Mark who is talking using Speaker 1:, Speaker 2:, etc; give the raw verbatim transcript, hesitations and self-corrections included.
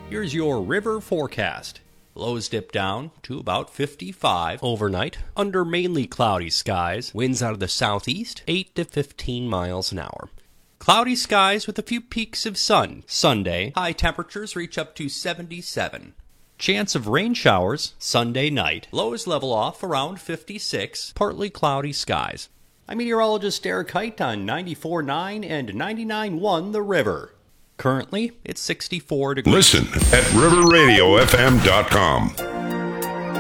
Speaker 1: Here's your river forecast. Lows dip down to about fifty-five overnight, under mainly cloudy skies. Winds out of the southeast, eight to fifteen miles an hour. Cloudy skies with a few peaks of sun. Sunday, high temperatures reach up to seventy-seven. Chance of rain showers Sunday night. Lows level off around fifty-six. Partly cloudy skies. I'm meteorologist Eric Height on ninety-four point nine and ninety-nine point one The River. Currently, it's sixty-four degrees.
Speaker 2: Listen at river radio f m dot com.